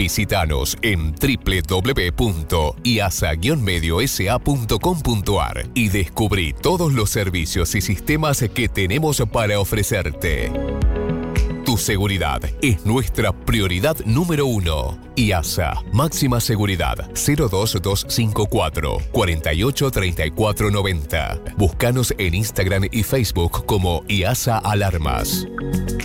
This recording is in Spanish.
Visítanos en www.iasa-mediosa.com.ar y descubrí todos los servicios y sistemas que tenemos para ofrecerte. Tu seguridad es nuestra prioridad número 1. IASA, máxima seguridad 02254 48 34 90. Búscanos en Instagram y Facebook como IASA Alarmas.